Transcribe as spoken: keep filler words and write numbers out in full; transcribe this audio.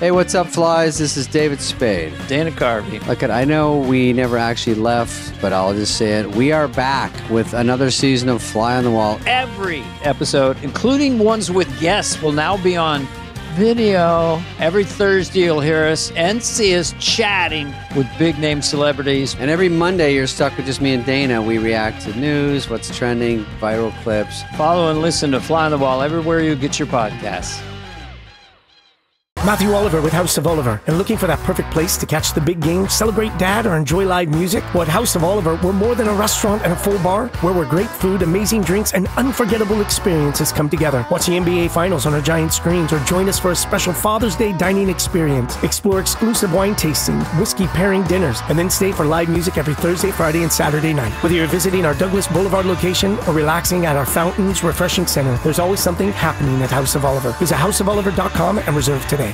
Hey, what's up, flies? This is David Spade. Dana Carvey. Look, I know we never actually left, but I'll just say it. We are back with another season of Fly on the Wall. Every episode, including ones with guests, will now be on video. Every Thursday, you'll hear us and see us chatting with big-name celebrities. And every Monday, you're stuck with just me and Dana. We react to news, what's trending, viral clips. Follow and listen to Fly on the Wall everywhere you get your podcasts. Matthew Oliver with House of Oliver. And looking for that perfect place to catch the big game, celebrate dad, or enjoy live music? Well, at House of Oliver, we're more than a restaurant and a full bar, where we're great food, amazing drinks, and unforgettable experiences come together. Watch the N B A Finals on our giant screens, or join us for a special Father's Day dining experience. Explore exclusive wine tastings, whiskey pairing dinners, and then stay for live music every Thursday, Friday, and Saturday night. Whether you're visiting our Douglas Boulevard location or relaxing at our Fountains Refreshing Center, there's always something happening at House of Oliver. Visit house of oliver dot com and reserve today.